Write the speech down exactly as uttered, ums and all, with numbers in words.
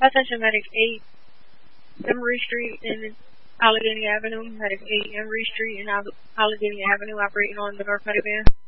Attention Medic eight, Emory Street and Allegheny Avenue. Medic eight, Emory Street and Allegheny Avenue operating on the North Medic van.